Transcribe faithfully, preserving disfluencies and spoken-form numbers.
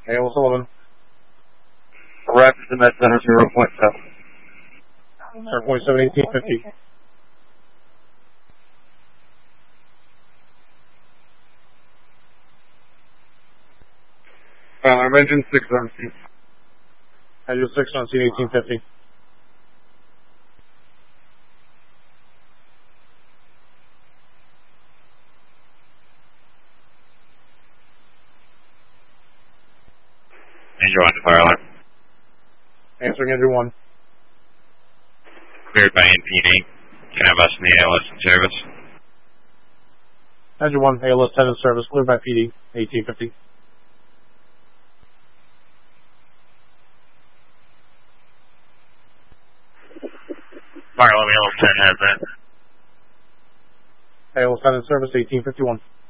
A L S eleven. Rapid to Med Center zero point seven. zero point seven, eighteen fifty. Uh, engine six on scene. Engine six on scene, eighteen fifty. Engine one to fire alarm. Answering engine one. Cleared by N P D. Can I have us in the A L S in service? Engine one, A L S ten in service, cleared by P D, eighteen fifty. Fire alarm A L S ten has that. A L S ten in service, eighteen fifty-one.